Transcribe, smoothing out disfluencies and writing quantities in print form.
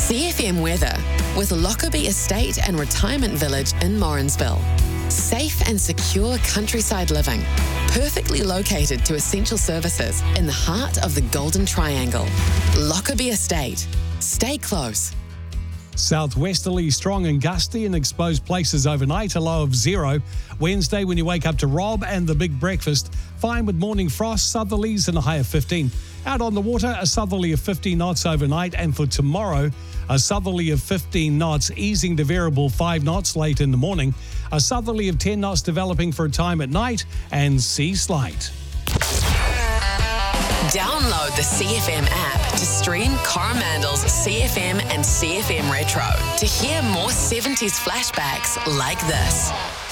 CFM weather with Lockerbie Estate and Retirement Village in Morrinsville. Safe and secure countryside living, perfectly located to essential services in the heart of the Golden Triangle. Lockerbie Estate. Stay close. Southwesterly, strong and gusty in exposed places overnight, a low of 0. Wednesday, when you wake up to Rob and the big breakfast, fine with morning frost, southerlies and a high of 15. Out on the water, a southerly of 15 knots overnight, and for tomorrow, a southerly of 15 knots, easing to variable 5 knots late in the morning, a southerly of 10 knots developing for a time at night, and sea slight. Download the CFM app to stream Coromandel's CFM and CFM Retro to hear more 70s flashbacks like this.